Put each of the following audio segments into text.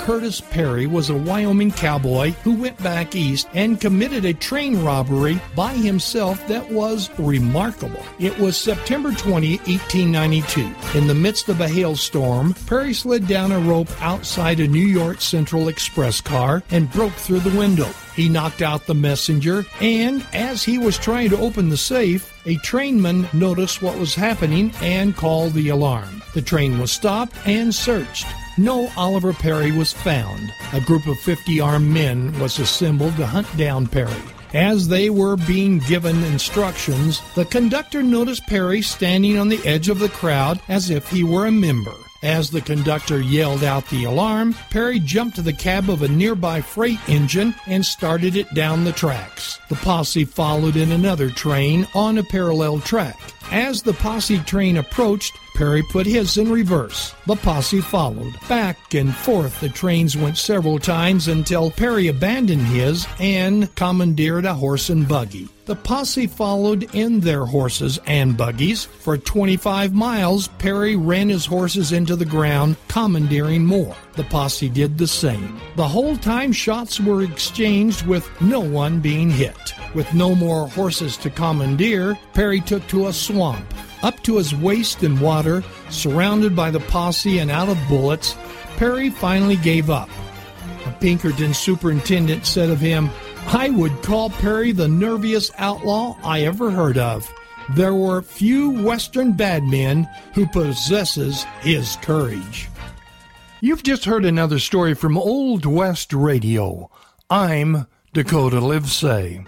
Curtis Perry was a Wyoming cowboy who went back east and committed a train robbery by himself that was remarkable. It was September 20, 1892. In the midst of a hailstorm, Perry slid down a rope outside a New York Central Express car and broke through the window. He knocked out the messenger, and as he was trying to open the safe, a trainman noticed what was happening and called the alarm. The train was stopped and searched. No Oliver Perry was found. A group of 50 armed men was assembled to hunt down Perry. As they were being given instructions, the conductor noticed Perry standing on the edge of the crowd as if he were a member. As the conductor yelled out the alarm, Perry jumped to the cab of a nearby freight engine and started it down the tracks. The posse followed in another train on a parallel track. As the posse train approached, Perry put his in reverse. The posse followed. Back and forth the trains went several times until Perry abandoned his and commandeered a horse and buggy. The posse followed in their horses and buggies. For 25 miles, Perry ran his horses into the ground, commandeering more. The posse did the same. The whole time shots were exchanged with no one being hit. With no more horses to commandeer, Perry took to a swamp. Up to his waist in water, surrounded by the posse and out of bullets, Perry finally gave up. A Pinkerton superintendent said of him, "I would call Perry the nerviest outlaw I ever heard of. There were few Western bad men who possesses his courage." You've just heard another story from Old West Radio. I'm Dakota Livesay.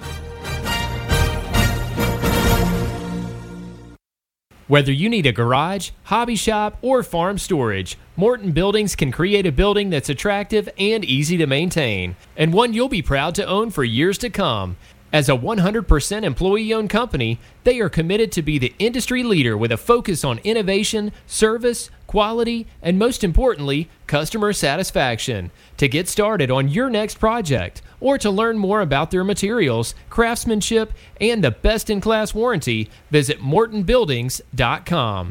Whether you need a garage, hobby shop, or farm storage, Morton Buildings can create a building that's attractive and easy to maintain, and one you'll be proud to own for years to come. As a 100% employee-owned company, they are committed to be the industry leader with a focus on innovation, service, quality, and most importantly, customer satisfaction. To get started on your next project, or to learn more about their materials, craftsmanship, and the best-in-class warranty, visit MortonBuildings.com.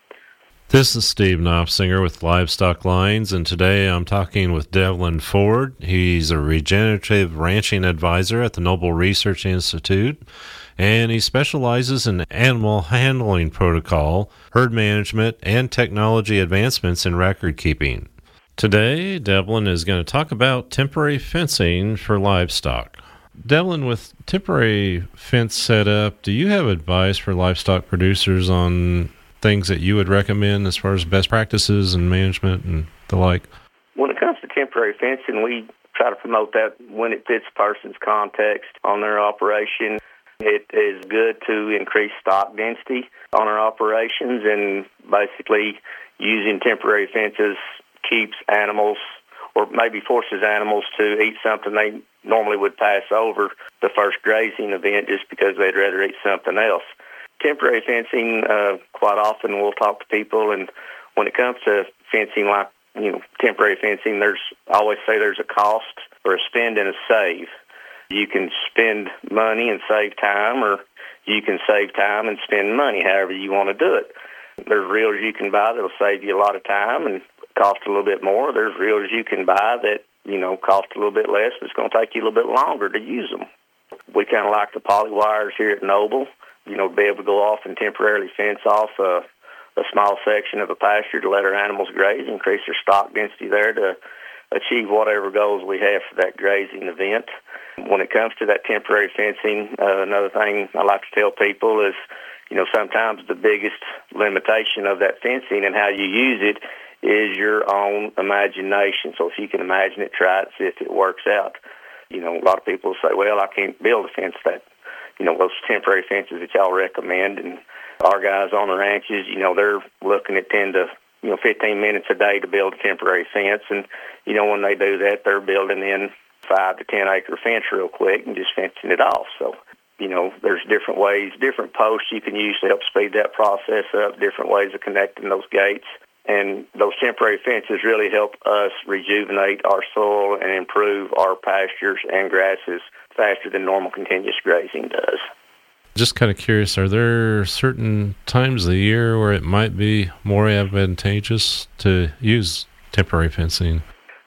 This is Steve Knopfsinger with Livestock Lines, and today I'm talking with Devlin Ford. He's a regenerative ranching advisor at the Noble Research Institute, and he specializes in animal handling protocol, herd management, and technology advancements in record keeping. Today, Devlin is going to talk about temporary fencing for livestock. Devlin, with temporary fence set up, do you have advice for livestock producers on things that you would recommend as far as best practices and management and the like? When it comes to temporary fencing, we try to promote that when it fits a person's context on their operation. It is good to increase stock density on our operations, and basically using temporary fences keeps animals, or maybe forces animals to eat something they normally would pass over the first grazing event just because they'd rather eat something else. Temporary fencing, quite often we'll talk to people, and when it comes to fencing, like, temporary fencing, I always say there's a cost or a spend and a save. You can spend money and save time, or you can save time and spend money, however you want to do it. There's reels you can buy that'll save you a lot of time and cost a little bit more. There's reels you can buy that, cost a little bit less, but it's going to take you a little bit longer to use them. We kind of like the poly wires here at Noble, to be able to go off and temporarily fence off a small section of a pasture to let our animals graze, increase their stock density there to achieve whatever goals we have for that grazing event. When it comes to that temporary fencing, another thing I like to tell people is, sometimes the biggest limitation of that fencing and how you use it is your own imagination. So if you can imagine it, try it, see if it works out. A lot of people say, well, I can't build a fence that, those temporary fences that y'all recommend. And our guys on the ranches, they're looking at 10 to 15 minutes a day to build a temporary fence. And, when they do that, they're building in 5 to 10 acre fence real quick and just fencing it off. So, there's different ways, different posts you can use to help speed that process up, different ways of connecting those gates. And those temporary fences really help us rejuvenate our soil and improve our pastures and grasses faster than normal continuous grazing does. Just kind of curious, are there certain times of the year where it might be more advantageous to use temporary fencing?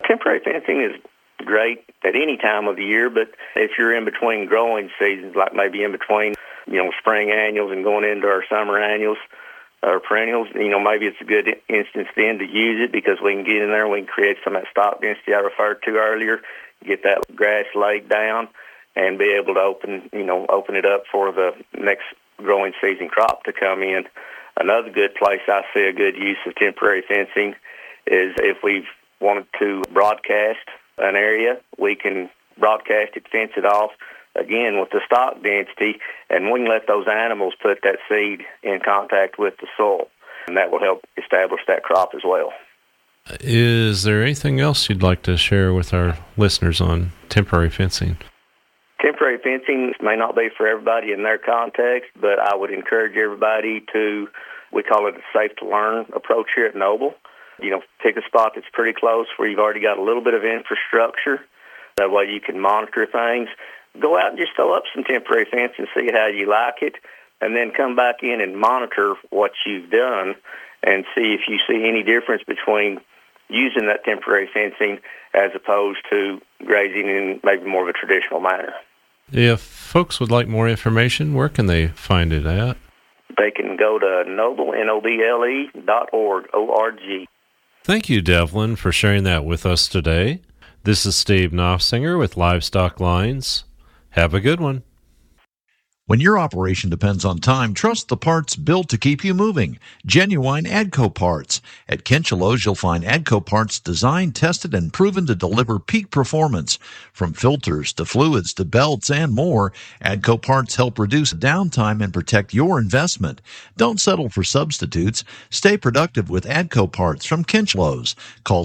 Temporary fencing is great at any time of the year, but if you're in between growing seasons, like maybe in between, spring annuals and going into our summer annuals or perennials, maybe it's a good instance then to use it because we can get in there and we can create some of that stock density I referred to earlier, get that grass laid down, and be able to open it up for the next growing season crop to come in. Another good place I see a good use of temporary fencing is if we've wanted to broadcast an area, we can broadcast it, fence it off, again with the stock density, and we can let those animals put that seed in contact with the soil, and that will help establish that crop as well. Is there anything else you'd like to share with our listeners on temporary fencing? Temporary fencing may not be for everybody in their context, but I would encourage everybody we call it a safe-to-learn approach here at Noble. Pick a spot that's pretty close where you've already got a little bit of infrastructure. That way you can monitor things. Go out and just throw up some temporary fence and see how you like it, and then come back in and monitor what you've done and see if you see any difference between using that temporary fencing as opposed to grazing in maybe more of a traditional manner. If folks would like more information, where can they find it at? They can go to noble.org. Thank you, Devlin, for sharing that with us today. This is Steve Knopfsinger with Livestock Lines. Have a good one. When your operation depends on time, trust the parts built to keep you moving. Genuine AGCO parts. At Kinchelo's, you'll find AGCO parts designed, tested, and proven to deliver peak performance. From filters to fluids to belts and more, AGCO parts help reduce downtime and protect your investment. Don't settle for substitutes. Stay productive with AGCO parts from Kinchelo's. Call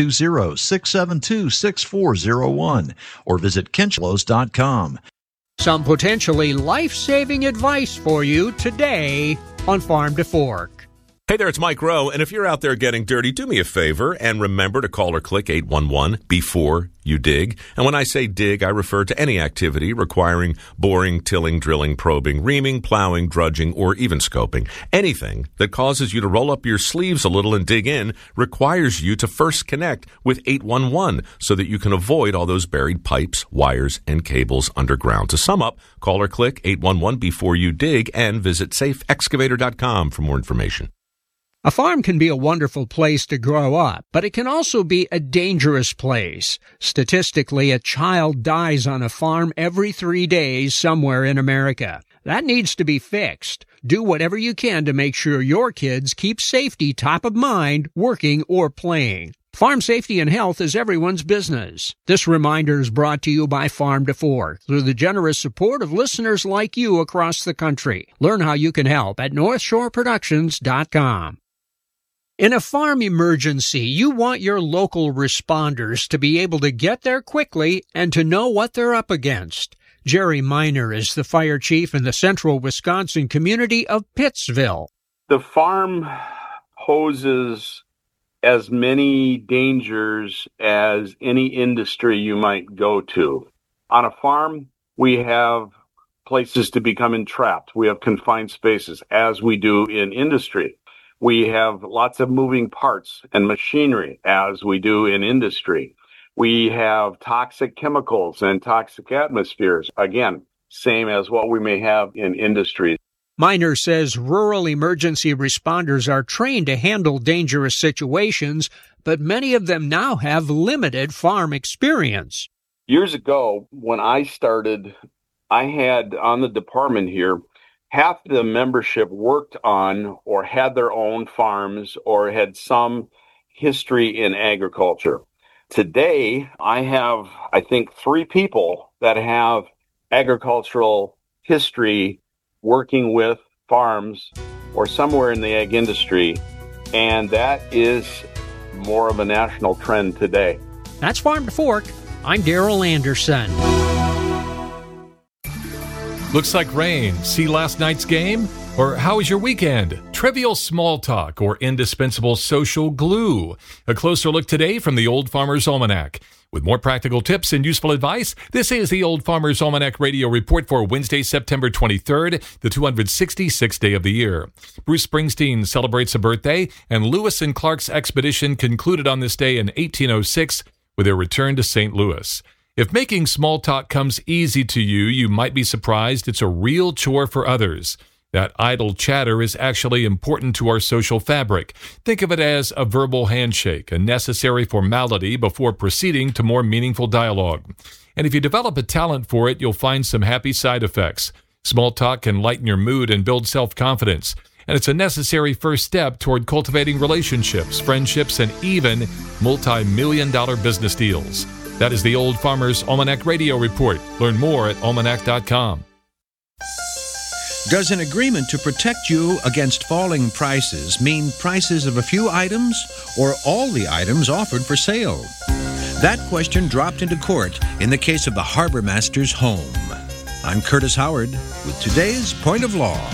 620-672-6401 or visit kinchelos.com. Some potentially life-saving advice for you today on Farm to Fork. Hey there, it's Mike Rowe, and if you're out there getting dirty, do me a favor and remember to call or click 811 before you dig. And when I say dig, I refer to any activity requiring boring, tilling, drilling, probing, reaming, plowing, drudging, or even scoping. Anything that causes you to roll up your sleeves a little and dig in requires you to first connect with 811 so that you can avoid all those buried pipes, wires, and cables underground. To sum up, call or click 811 before you dig and visit safeexcavator.com for more information. A farm can be a wonderful place to grow up, but it can also be a dangerous place. Statistically, a child dies on a farm every 3 days somewhere in America. That needs to be fixed. Do whatever you can to make sure your kids keep safety top of mind, working or playing. Farm safety and health is everyone's business. This reminder is brought to you by Farm to Fork through the generous support of listeners like you across the country. Learn how you can help at NorthshoreProductions.com. In a farm emergency, you want your local responders to be able to get there quickly and to know what they're up against. Jerry Miner is the fire chief in the central Wisconsin community of Pittsville. The farm poses as many dangers as any industry you might go to. On a farm, we have places to become entrapped. We have confined spaces, as we do in industry. We have lots of moving parts and machinery, as we do in industry. We have toxic chemicals and toxic atmospheres. Again, same as what we may have in industry. Miner says rural emergency responders are trained to handle dangerous situations, but many of them now have limited farm experience. Years ago, when I started, I had on the department here, half the membership worked on or had their own farms or had some history in agriculture. Today, I have, I think, 3 people that have agricultural history working with farms or somewhere in the ag industry, and that is more of a national trend today. That's Farm to Fork. I'm Darrell Anderson. Looks like rain. See last night's game? Or how was your weekend? Trivial small talk or indispensable social glue? A closer look today from the Old Farmer's Almanac. With more practical tips and useful advice, this is the Old Farmer's Almanac Radio Report for Wednesday, September 23rd, the 266th day of the year. Bruce Springsteen celebrates a birthday, and Lewis and Clark's expedition concluded on this day in 1806 with their return to St. Louis. If making small talk comes easy to you, you might be surprised it's a real chore for others. That idle chatter is actually important to our social fabric. Think of it as a verbal handshake, a necessary formality before proceeding to more meaningful dialogue. And if you develop a talent for it, you'll find some happy side effects. Small talk can lighten your mood and build self-confidence. And it's a necessary first step toward cultivating relationships, friendships, and even multi-million-dollar business deals. That is the Old Farmer's Almanac Radio Report. Learn more at almanac.com. Does an agreement to protect you against falling prices mean prices of a few items or all the items offered for sale? That question dropped into court in the case of the Harbor Master's home. I'm Curtis Howard with today's Point of Law.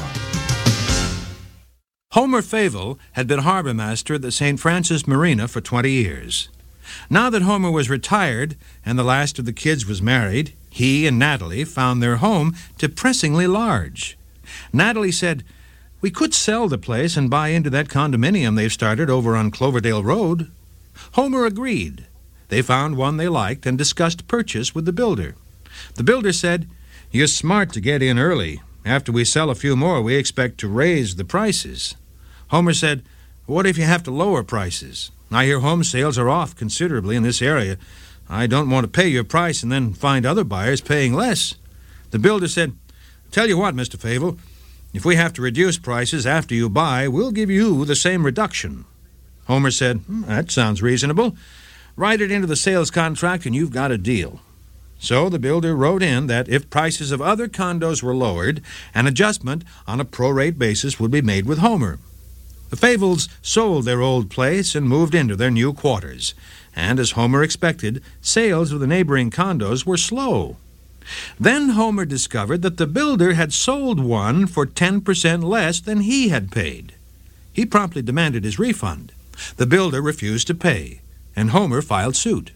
Homer Favel had been harbor master at the St. Francis Marina for 20 years. Now that Homer was retired and the last of the kids was married, he and Natalie found their home depressingly large. Natalie said, "We could sell the place and buy into that condominium they've started over on Cloverdale Road." Homer agreed. They found one they liked and discussed purchase with the builder. The builder said, "You're smart to get in early. After we sell a few more, we expect to raise the prices." Homer said, "What if you have to lower prices? I hear home sales are off considerably in this area. I don't want to pay your price and then find other buyers paying less." The builder said, "Tell you what, Mr. Favel, if we have to reduce prices after you buy, we'll give you the same reduction." Homer said, "That sounds reasonable. Write it into the sales contract and you've got a deal." So the builder wrote in that if prices of other condos were lowered, an adjustment on a prorate basis would be made with Homer. The Favels sold their old place and moved into their new quarters. And as Homer expected, sales of the neighboring condos were slow. Then Homer discovered that the builder had sold one for 10% less than he had paid. He promptly demanded his refund. The builder refused to pay, and Homer filed suit.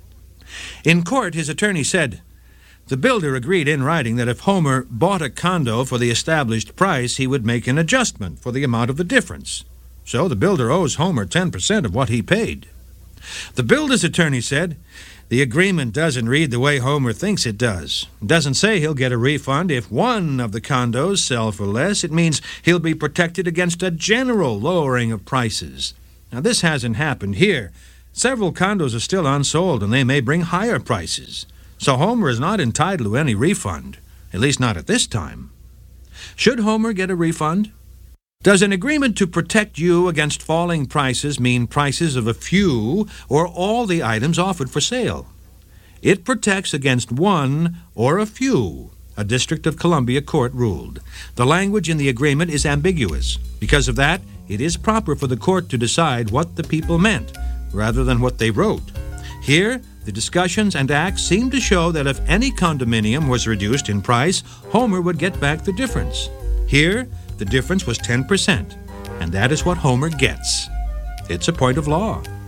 In court, his attorney said, the builder agreed in writing that if Homer bought a condo for the established price, he would make an adjustment for the amount of the difference. So the builder owes Homer 10% of what he paid. The builder's attorney said, the agreement doesn't read the way Homer thinks it does. It doesn't say he'll get a refund if one of the condos sell for less. It means he'll be protected against a general lowering of prices. Now, this hasn't happened here. Several condos are still unsold, and they may bring higher prices. So Homer is not entitled to any refund, at least not at this time. Should Homer get a refund? Does an agreement to protect you against falling prices mean prices of a few or all the items offered for sale? It protects against one or a few, a District of Columbia court ruled. The language in the agreement is ambiguous. Because of that, it is proper for the court to decide what the people meant, rather than what they wrote. Here, the discussions and acts seem to show that if any condominium was reduced in price, Homer would get back the difference. Here, the difference was 10%, and that is what Homer gets. It's a point of law.